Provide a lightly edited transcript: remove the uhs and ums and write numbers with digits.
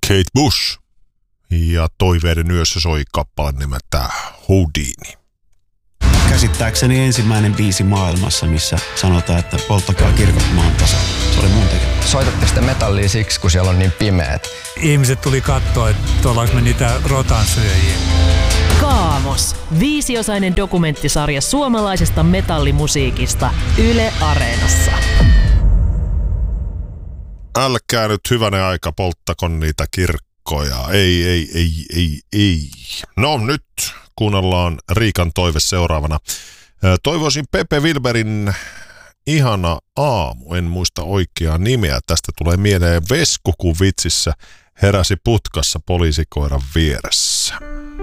Kate Bush. Ja Toiveiden yössä soi kappale nimeltä Houdini. Käsittääkseni ensimmäinen biisi maailmassa, missä sanotaan, että polttakaa kirkot maan tasa. Se oli mun tekemä. Soitatte sitä metallia siksi, kun siellä on niin pimeät. Ihmiset tuli katsoa, että ollaanko me niitä rotansyöjiä. Kaamos. 5-osainen dokumenttisarja suomalaisesta metallimusiikista Yle Areenassa. Älkää nyt hyvänen aika polttako niitä kirkkoja. Ei. No nyt kuunnellaan Riikan toive seuraavana. Toivoisin Pepe Wilberin Ihana aamu. En muista oikeaa nimeä. Tästä tulee mieleen Vesku, kun vitsissä heräsi putkassa poliisikoiran vieressä.